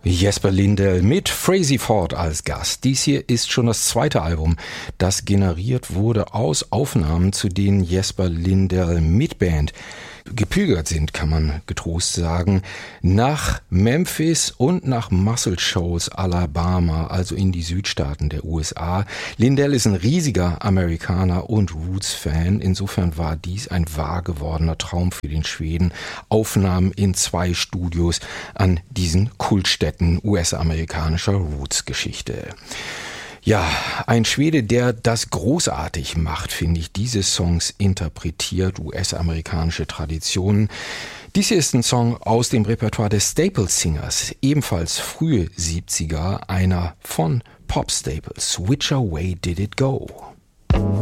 Jesper Lindell mit Frazey Ford als Gast. Dies hier ist schon das zweite Album, das generiert wurde aus Aufnahmen, zu denen Jesper Lindell mit Band gepilgert sind, kann man getrost sagen, nach Memphis und nach Muscle Shoals, Alabama, also in die Südstaaten der USA. Lindell ist ein riesiger Amerikaner und Roots-Fan. Insofern war dies ein wahr gewordener Traum für den Schweden. Aufnahmen in 2 Studios an diesen Kultstätten US-amerikanischer Roots-Geschichte. Ja, ein Schwede, der das großartig macht, finde ich, diese Songs interpretiert, US-amerikanische Traditionen. Dies hier ist ein Song aus dem Repertoire des Staple Singers, ebenfalls frühe 70er, einer von Pop Staples. Which Way Did It Go?